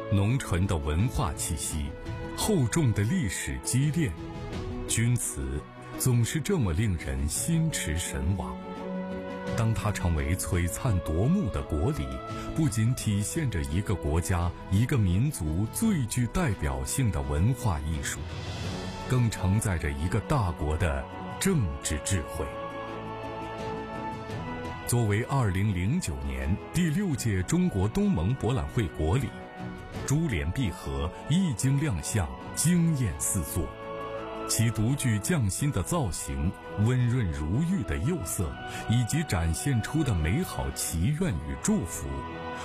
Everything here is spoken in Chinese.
浓醇的文化气息，厚重的历史积淀，钧瓷总是这么令人心驰神往。当它成为璀璨夺目的国礼，不仅体现着一个国家、一个民族最具代表性的文化艺术，更承载着一个大国的政治智慧。作为2009年第6届中国东盟博览会国礼，珠联璧合一经亮相，惊艳四座。其独具匠心的造型、温润如玉的釉色，以及展现出的美好祈愿与祝福，